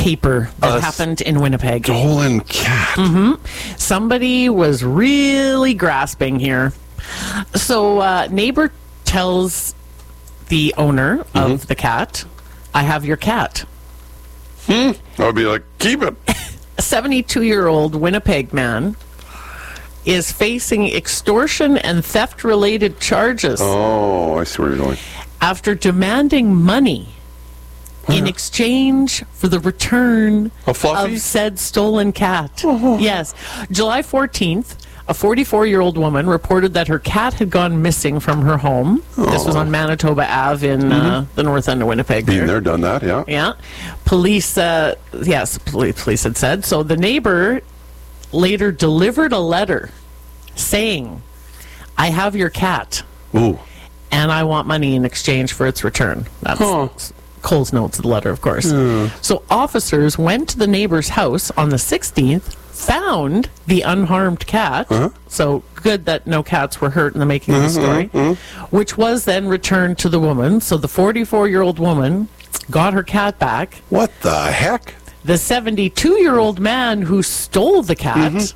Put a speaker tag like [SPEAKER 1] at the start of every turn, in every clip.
[SPEAKER 1] paper that happened in Winnipeg.
[SPEAKER 2] Stolen cat.
[SPEAKER 1] Somebody was really grasping here. So neighbor tells the owner of the cat, I have your cat.
[SPEAKER 2] I would be like, keep it.
[SPEAKER 1] A 72-year-old Winnipeg man is facing extortion and theft-related charges
[SPEAKER 2] Oh, I see where you're going.
[SPEAKER 1] after demanding money in exchange for the return
[SPEAKER 2] A fluffy?
[SPEAKER 1] of said stolen cat. Yes. July 14th, a 44-year-old woman reported that her cat had gone missing from her home. This was on Manitoba Ave in the north end of Winnipeg.
[SPEAKER 2] Been there, done that, yeah.
[SPEAKER 1] Yeah. Police had said. So the neighbor later delivered a letter saying, I have your cat
[SPEAKER 2] Ooh.
[SPEAKER 1] and I want money in exchange for its return. That's Cole's notes of the letter, of course. So officers went to the neighbor's house on the 16th, found the unharmed cat. So good that no cats were hurt in the making of the story, which was then returned to the woman. So the 44-year-old woman got her cat back.
[SPEAKER 2] What the heck?
[SPEAKER 1] The 72-year-old man who stole the cat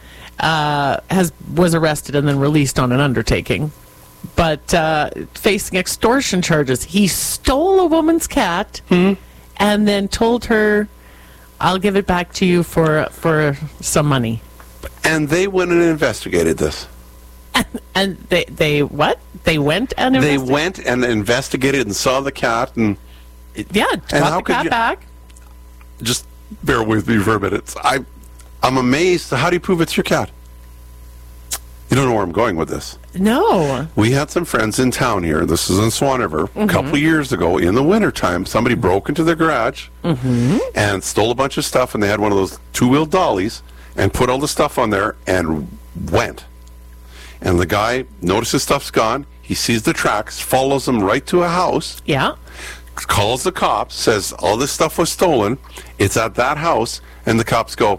[SPEAKER 1] was arrested and then released on an undertaking. But facing extortion charges. He stole a woman's cat and then told her, I'll give it back to you for some money.
[SPEAKER 2] And they went and investigated this.
[SPEAKER 1] And they what? They went and
[SPEAKER 2] They
[SPEAKER 1] investigated?
[SPEAKER 2] went and investigated and saw the cat and
[SPEAKER 1] Yeah,
[SPEAKER 2] how
[SPEAKER 1] got the
[SPEAKER 2] could
[SPEAKER 1] cat
[SPEAKER 2] you-
[SPEAKER 1] back.
[SPEAKER 2] just bear with me for a minute. I'm amazed. How do you prove it's your cat? You don't know where I'm going with this.
[SPEAKER 1] No.
[SPEAKER 2] We had some friends in town here. This is in Swan River. A couple of years ago, in the wintertime, somebody broke into their garage and stole a bunch of stuff, and they had one of those two-wheel dollies and put all the stuff on there and went. And the guy notices stuff's gone. He sees the tracks, follows them right to a house,
[SPEAKER 1] Yeah.
[SPEAKER 2] calls the cops, says all this stuff was stolen. It's at that house, and the cops go,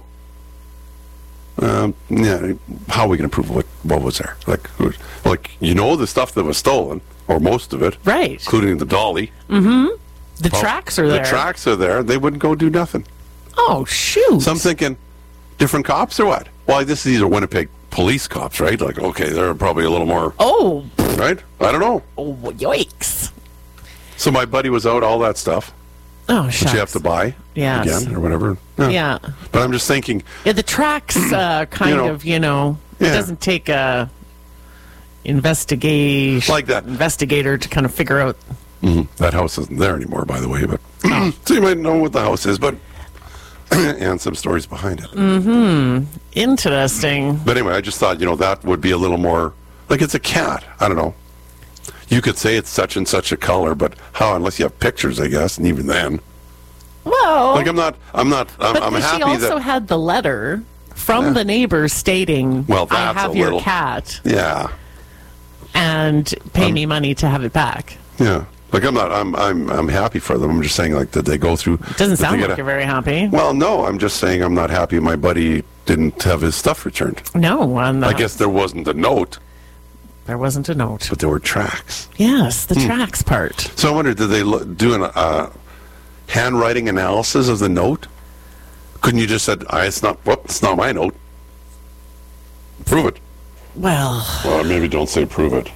[SPEAKER 2] yeah, how are we going to prove what was there? Like, the stuff that was stolen, or most of it,
[SPEAKER 1] Right.
[SPEAKER 2] including the dolly.
[SPEAKER 1] The tracks are there.
[SPEAKER 2] The tracks are there. They wouldn't go do nothing.
[SPEAKER 1] Oh, shoot.
[SPEAKER 2] So I'm thinking, different cops or what? Well, these are Winnipeg police cops, right? Like, okay, they're probably a little more,
[SPEAKER 1] Oh,
[SPEAKER 2] right? I don't know.
[SPEAKER 1] yikes.
[SPEAKER 2] So my buddy was out, all that stuff,
[SPEAKER 1] Oh,
[SPEAKER 2] which
[SPEAKER 1] shucks.
[SPEAKER 2] you have to buy
[SPEAKER 1] Yes.
[SPEAKER 2] again or whatever.
[SPEAKER 1] Yeah.
[SPEAKER 2] But I'm just thinking,
[SPEAKER 1] Yeah, the tracks kind
[SPEAKER 2] know,
[SPEAKER 1] of,
[SPEAKER 2] yeah.
[SPEAKER 1] it doesn't take a investigator
[SPEAKER 2] Like that.
[SPEAKER 1] to kind of figure out.
[SPEAKER 2] that house isn't there anymore, by the way, but so you might know what the house is, but and some stories behind it.
[SPEAKER 1] Interesting.
[SPEAKER 2] But anyway, I just thought, that would be a little more, like it's a cat. I don't know. You could say it's such and such a color, but how, unless you have pictures, I guess, and even then.
[SPEAKER 1] Well,
[SPEAKER 2] Like, I'm
[SPEAKER 1] but she
[SPEAKER 2] happy
[SPEAKER 1] also
[SPEAKER 2] that,
[SPEAKER 1] had the letter from the neighbor stating,
[SPEAKER 2] Well,
[SPEAKER 1] I
[SPEAKER 2] that's
[SPEAKER 1] have
[SPEAKER 2] a
[SPEAKER 1] your
[SPEAKER 2] little-
[SPEAKER 1] cat
[SPEAKER 2] yeah,
[SPEAKER 1] and pay me money to have it back.
[SPEAKER 2] yeah. Like, I'm happy for them. I'm just saying, like, did they go through?
[SPEAKER 1] Doesn't
[SPEAKER 2] did they
[SPEAKER 1] sound
[SPEAKER 2] get
[SPEAKER 1] like you're very happy.
[SPEAKER 2] Well, no, I'm just saying I'm not happy my buddy didn't have his stuff returned.
[SPEAKER 1] No,
[SPEAKER 2] I guess there wasn't a note,
[SPEAKER 1] there wasn't a note.
[SPEAKER 2] but there were tracks.
[SPEAKER 1] Yes, the tracks part.
[SPEAKER 2] So I wonder, did they do a handwriting analysis of the note? Couldn't you just said, it's not my note. Prove it.
[SPEAKER 1] Well,
[SPEAKER 2] Well, maybe don't say prove it.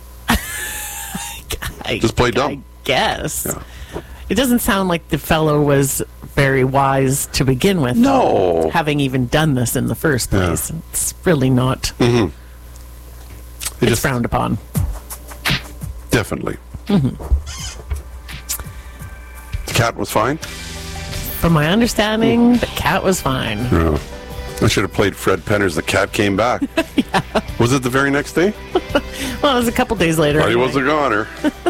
[SPEAKER 2] Just play dumb.
[SPEAKER 1] I guess.
[SPEAKER 2] Yeah.
[SPEAKER 1] It doesn't sound like the fellow was very wise to begin with.
[SPEAKER 2] No.
[SPEAKER 1] though, having even done this in the first
[SPEAKER 2] Yeah.
[SPEAKER 1] place. It's really not.
[SPEAKER 2] They
[SPEAKER 1] It's
[SPEAKER 2] just
[SPEAKER 1] frowned upon.
[SPEAKER 2] definitely. The cat was fine.
[SPEAKER 1] From my understanding, the cat was fine.
[SPEAKER 2] Yeah. I should have played Fred Penner's The Cat Came Back. Was it the very next day?
[SPEAKER 1] Well, it was a couple days later.
[SPEAKER 2] He
[SPEAKER 1] anyway.
[SPEAKER 2] was a goner.